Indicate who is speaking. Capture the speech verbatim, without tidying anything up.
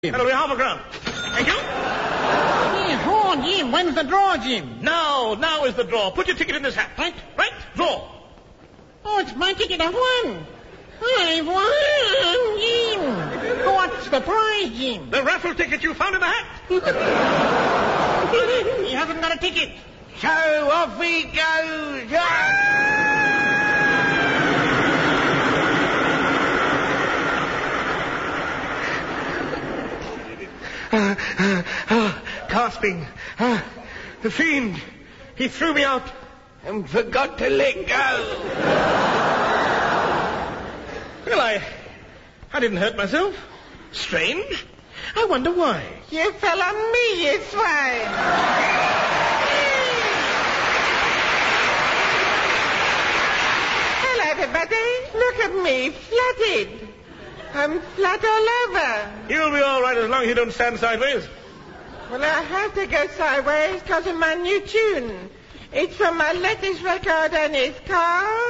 Speaker 1: That'll be half a crown. Thank you.
Speaker 2: Jim, hold on, Jim. When's the draw, Jim?
Speaker 1: Now, now is the draw. Put your ticket in this hat.
Speaker 2: Right?
Speaker 1: Right? Draw.
Speaker 2: Oh, it's my ticket. I've won. I've won, Jim. What's the prize, Jim?
Speaker 1: The raffle ticket you found in the hat.
Speaker 2: He hasn't got a ticket.
Speaker 3: So off he goes. Ah!
Speaker 1: Uh, uh, uh, gasping. Uh, the fiend. He threw me out.
Speaker 3: And forgot to let go.
Speaker 1: Well, I... I didn't hurt myself. Strange. I wonder why.
Speaker 3: You fell on me, you swine. Hello, everybody. Look at me, flatted. I'm flat all over.
Speaker 1: You'll be all right as long as you don't stand sideways.
Speaker 3: Well, I have to go sideways because of my new tune. It's from my latest record and it's called...